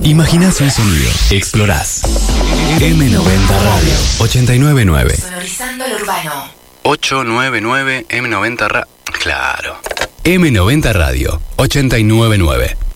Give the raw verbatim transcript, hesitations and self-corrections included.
Imaginás un sonido. Explorás. eme noventa Radio ochenta y nueve punto nueve. Sonorizando el urbano. ochocientos noventa y nueve eme noventa Radio. Claro. eme noventa Radio ochenta y nueve punto nueve.